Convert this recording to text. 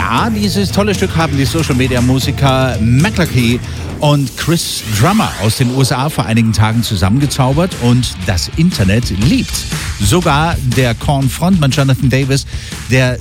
Ja, dieses tolle Stück haben die Social-Media-Musiker McCluskey und Chris Drummer aus den USA vor einigen Tagen zusammengezaubert und das Internet liebt. Sogar der Korn-Frontmann Jonathan Davis, der